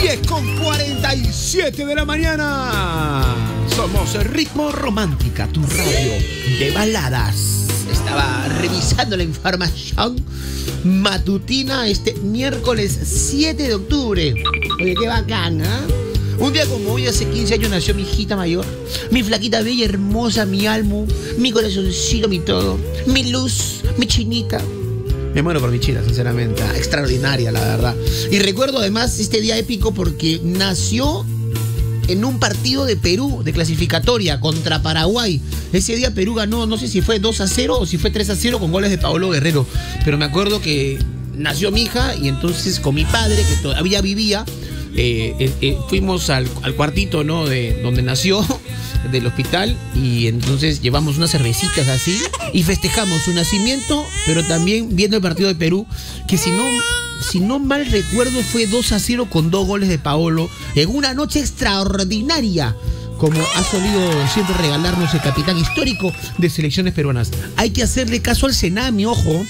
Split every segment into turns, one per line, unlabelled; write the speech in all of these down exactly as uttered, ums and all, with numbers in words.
diez con cuarenta y siete de la mañana. Somos Ritmo Romántica, tu radio de baladas. Estaba revisando la información matutina este miércoles siete de octubre. Oye, qué bacán, ¿eh? Un día como hoy, hace quince años, nació mi hijita mayor. Mi flaquita bella, hermosa, mi alma, mi corazoncito, mi todo. Mi luz, mi chinita. Me muero por mi china, sinceramente. Extraordinaria, la verdad. Y recuerdo además este día épico porque nació en un partido de Perú, de clasificatoria, contra Paraguay. Ese día Perú ganó, no sé si fue dos a cero o si fue tres a cero con goles de Paolo Guerrero. Pero me acuerdo que nació mi hija y entonces con mi padre, que todavía vivía, eh, eh, eh, fuimos al, al cuartito, ¿no? De donde nació, del hospital, y entonces llevamos unas cervecitas así y festejamos su nacimiento, pero también viendo el partido de Perú, que si no... Si no mal recuerdo fue dos a cero con dos goles de Paolo en una noche extraordinaria, como ha solido siempre regalarnos el capitán histórico de selecciones peruanas. Hay que hacerle caso al Senami, ojo.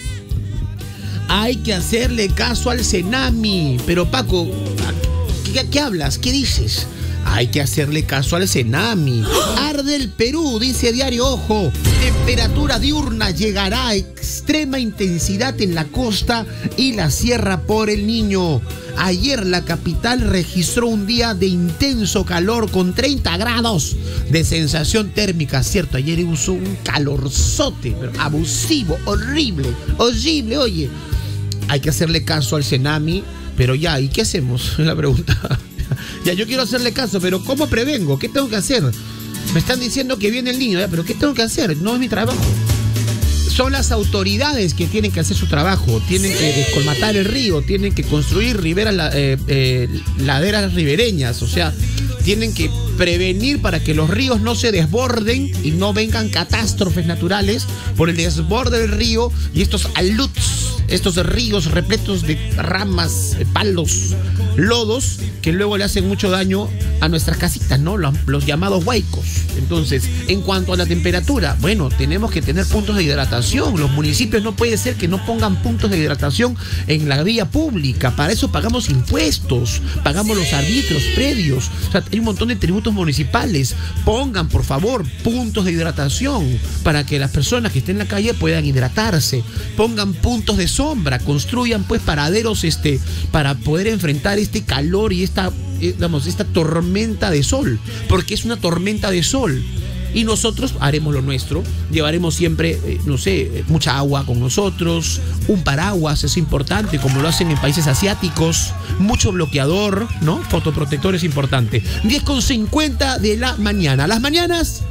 Hay que hacerle caso al Senami. Pero Paco, ¿qué, qué hablas? ¿Qué dices? Hay que hacerle caso al Senami. Arde el Perú, dice Diario Ojo. Temperatura diurna llegará a extrema intensidad en la costa y la sierra por el Niño. Ayer la capital registró un día de intenso calor con treinta grados de sensación térmica. Cierto, ayer usó un calorzote, pero abusivo, horrible, horrible. Oye, hay que hacerle caso al Senami, pero ya, ¿y qué hacemos? Es la pregunta. Ya, yo quiero hacerle caso, pero ¿cómo prevengo? ¿Qué tengo que hacer? Me están diciendo que viene el niño, ¿ya? Pero ¿qué tengo que hacer? No es mi trabajo. Son las autoridades que tienen que hacer su trabajo. Tienen que descolmatar el río, tienen que construir riberas, eh, eh, laderas ribereñas. O sea, tienen que prevenir para que los ríos no se desborden y no vengan catástrofes naturales por el desborde del río y estos aluts, estos ríos repletos de ramas, palos, lodos, que luego le hacen mucho daño a nuestras casitas, ¿no? Los, los llamados huaicos. Entonces, en cuanto a la temperatura, bueno, tenemos que tener puntos de hidratación. Los municipios no puede ser que no pongan puntos de hidratación en la vía pública. Para eso pagamos impuestos, pagamos los arbitrios predios. O sea, hay un montón de tributos municipales. Pongan, por favor, puntos de hidratación para que las personas que estén en la calle puedan hidratarse. Pongan puntos de sombra, construyan pues paraderos este, para poder enfrentar este calor y esta, eh, digamos, esta tormenta de sol, porque es una tormenta de sol. Y nosotros haremos lo nuestro, llevaremos siempre, eh, no sé, mucha agua con nosotros, un paraguas es importante, como lo hacen en países asiáticos, mucho bloqueador, ¿no? Fotoprotector es importante. diez con cincuenta de la mañana. Las mañanas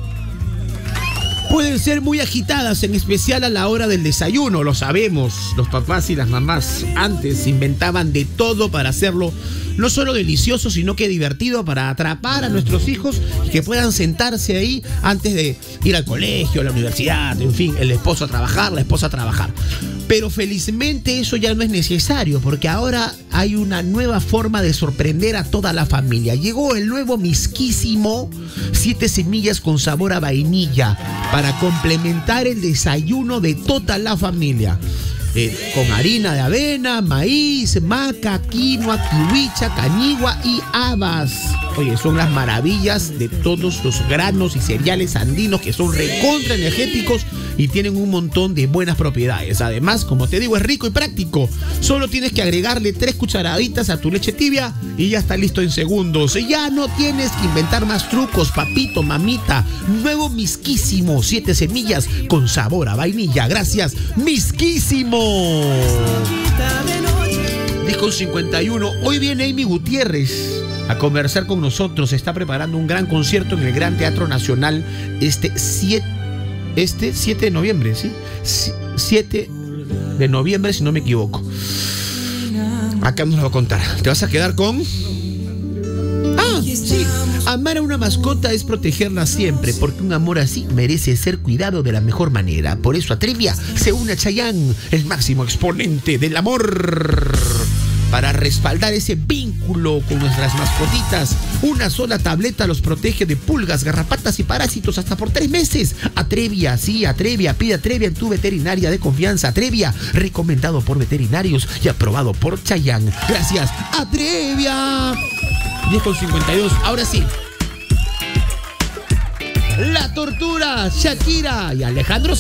pueden ser muy agitadas, en especial a la hora del desayuno, lo sabemos. Los papás y las mamás antes inventaban de todo para hacerlo no solo delicioso, sino que divertido, para atrapar a nuestros hijos y que puedan sentarse ahí antes de ir al colegio, a la universidad, en fin, el esposo a trabajar, la esposa a trabajar. Pero felizmente eso ya no es necesario, porque ahora hay una nueva forma de sorprender a toda la familia. Llegó el nuevo Misquísimo, siete semillas con sabor a vainilla, para complementar el desayuno de toda la familia. Eh, con harina de avena, maíz, maca, quinoa, kiwicha, cañigua y habas. Oye, son las maravillas de todos los granos y cereales andinos, que son recontra energéticos y tienen un montón de buenas propiedades. Además, como te digo, es rico y práctico. Solo tienes que agregarle tres cucharaditas a tu leche tibia y ya está listo en segundos. Ya no tienes que inventar más trucos, papito, mamita. Nuevo Misquísimo, siete semillas con sabor a vainilla. Gracias, Misquísimo. diez con cincuenta y uno. Hoy viene Amy Gutiérrez a conversar con nosotros. Está preparando un gran concierto en el Gran Teatro Nacional este siete, este siete de noviembre, ¿sí? siete de noviembre, si no me equivoco. Acá nos lo va a contar. ¿Te vas a quedar con...? Ah, sí. Amar a una mascota es protegerla siempre, porque un amor así merece ser cuidado de la mejor manera. Por eso Atrevia se une a Chayanne, el máximo exponente del amor, para respaldar ese vínculo con nuestras mascotitas. Una sola tableta los protege de pulgas, garrapatas y parásitos hasta por tres meses. Atrevia, sí, Atrevia. Pide Atrevia en tu veterinaria de confianza. Atrevia, recomendado por veterinarios y aprobado por Chayanne. Gracias, Atrevia. diez con cincuenta y dos. Ahora sí. La Tortura, Shakira y Alejandro